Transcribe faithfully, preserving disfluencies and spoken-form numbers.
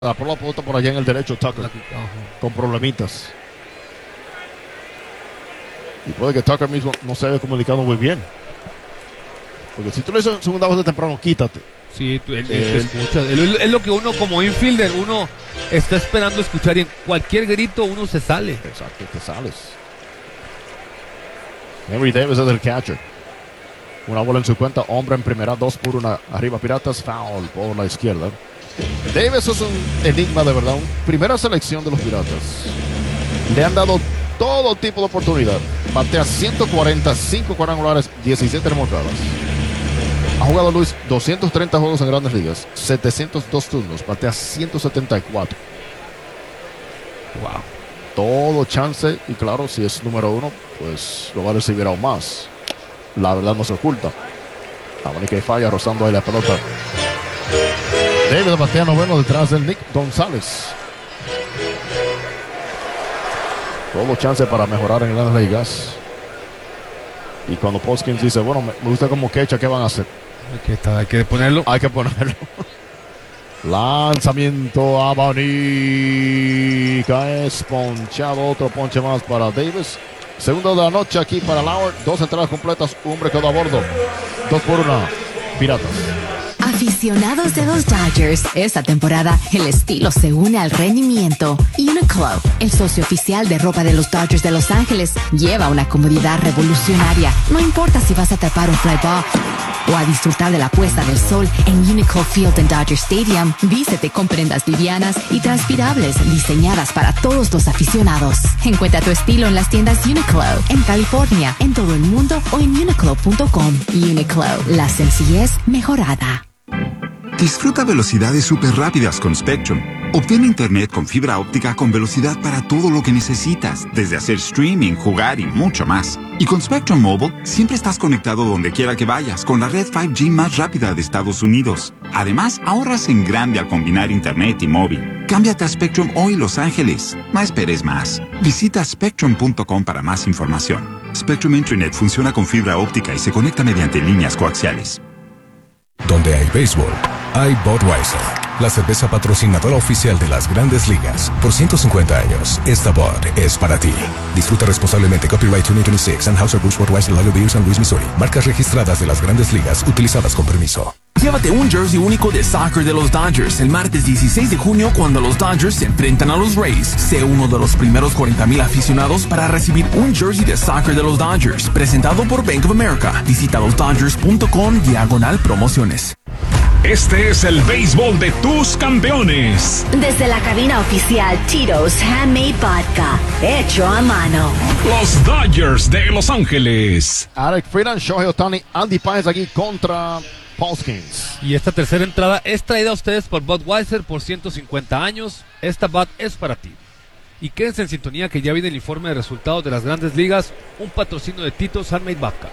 La por la pelota por allá en el derecho, Tucker, con problemitas. Y puede que Tucker mismo no se haya comunicado muy bien. Porque si tú le dices segunda base temprano, quítate. Sí, tú, él, él, él, escucha, él, es lo que uno como infielder, uno está esperando escuchar y en cualquier grito uno se sale. Exacto, te sales. Henry Davis es el catcher. Una bola en su cuenta, hombre en primera, dos por una. Arriba Piratas, foul por la izquierda. Davis es un enigma de verdad, un primera selección de los Piratas. Le han dado todo tipo de oportunidad. Batea ciento cuarenta, cinco cuadrangulares, diecisiete remolcadas. Ha jugado Luis doscientos treinta juegos en Grandes Ligas, setecientos dos turnos, batea ciento setenta y cuatro. Wow. Todo chance, y claro, si es número uno, pues lo va a recibir aún más. La verdad no se oculta. La única que falla rozando ahí la pelota. David batea noveno detrás del Nick González. Todo chance para mejorar en Grandes Ligas. Y cuando Poskins dice, bueno, me gusta como quecha, ¿qué van a hacer? Hay que, está, hay que ponerlo. Hay que ponerlo. Lanzamiento a Banica. Es ponchado. Otro ponche más para Davis. Segundo de la noche aquí para Lauer. Dos entradas completas. Un hombre quedó a bordo. Dos por una. Piratas. Aficionados de los Dodgers, esta temporada el estilo se une al rendimiento. Uniqlo, el socio oficial de ropa de los Dodgers de Los Ángeles, lleva una comodidad revolucionaria. No importa si vas a tapar un fly ball o a disfrutar de la puesta del sol en Uniqlo Field en Dodger Stadium, vístete con prendas livianas y transpirables diseñadas para todos los aficionados. Encuentra tu estilo en las tiendas Uniqlo, en California, en todo el mundo o en uniqlo punto com. Uniqlo, la sencillez mejorada. Disfruta velocidades súper rápidas con Spectrum. Obtén internet con fibra óptica con velocidad para todo lo que necesitas, desde hacer streaming, jugar y mucho más. Y con Spectrum Mobile, siempre estás conectado donde quiera que vayas, con la red cinco G más rápida de Estados Unidos. Además, ahorras en grande al combinar internet y móvil. Cámbiate a Spectrum hoy, Los Ángeles. No esperes más. Visita spectrum punto com para más información. Spectrum Internet funciona con fibra óptica y se conecta mediante líneas coaxiales. Donde hay béisbol, hay Budweiser, la cerveza patrocinadora oficial de las Grandes Ligas. Por ciento cincuenta años, esta Bud es para ti. Disfruta responsablemente. Copyright dos mil veintiséis, Anheuser-Busch Budweiser Lager Beer, San Luis, Missouri. Marcas registradas de las Grandes Ligas, utilizadas con permiso. Llévate un jersey único de soccer de los Dodgers el martes dieciséis de junio cuando los Dodgers se enfrentan a los Rays. Sé uno de los primeros cuarenta mil aficionados para recibir un jersey de soccer de los Dodgers, presentado por Bank of America. Visita los dodgers punto com diagonal promociones. Este es el béisbol de tus campeones. Desde la cabina oficial Tito's Handmade Vodka, hecho a mano. Los Dodgers de Los Ángeles. Alec Freeland, Shohei Ohtani, Andy Páez aquí contra Poskins. Y esta tercera entrada es traída a ustedes por Budweiser por ciento cincuenta años. Esta Bud es para ti. Y quédense en sintonía que ya viene el informe de resultados de las Grandes Ligas, un patrocinio de Tito's Handmade Vodka.